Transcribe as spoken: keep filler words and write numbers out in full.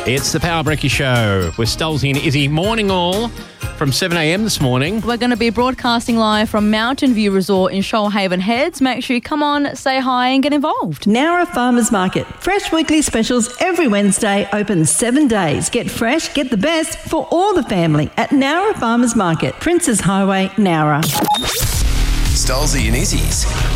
It's the Power Brekkie Show with Stolzy and Izzy. Morning all from seven a.m. this morning. We're going to be broadcasting live from Mountain View Resort in Shoalhaven Heads. Make sure you come on, say hi and get involved. Nowra Farmers Market. Fresh weekly specials every Wednesday, open seven days. Get fresh, get the best for all the family at Nowra Farmers Market, Princes Highway, Nowra. Stolzy and Izzy's